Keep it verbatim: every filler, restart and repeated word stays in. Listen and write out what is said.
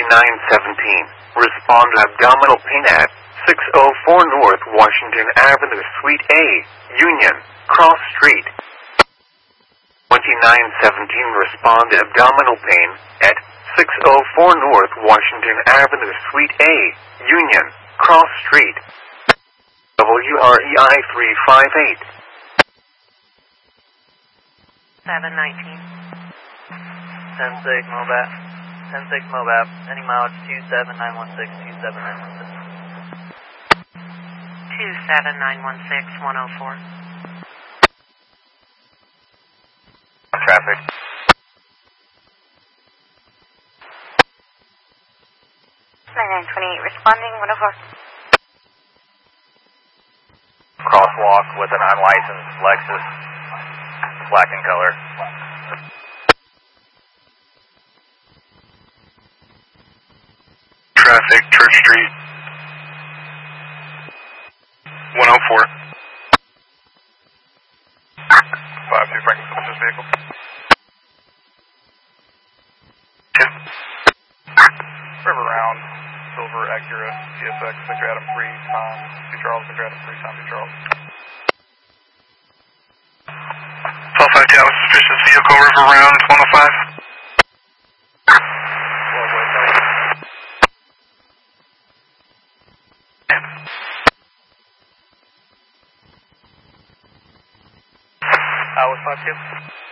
twenty-nine seventeen. Respond abdominal pain at six oh four North Washington Avenue, Suite A, Union, Cross Street. twenty-nine seventeen. Respond abdominal pain at six oh four North Washington Avenue, Suite A, Union, Cross Street. W R E I three five eight. seven nineteen. ten six Mobap. ten six Mobap. Any mileage two seven nine one six, two seven nine one six. two seven nine one six, one oh four. Traffic. nine twenty-eight responding, one oh four. Crosswalk with an unlicensed Lexus, black in color. Traffic, Church Street. one oh four. five two Franklin, finish this vehicle. two. River Round, Silver, Acura, G S X, Victor Adam three, Tom, two Charles, Victor Adam three, Tom, two Charles. twelve five Dallas, suspicious vehicle, River Round, one oh five. I was five two.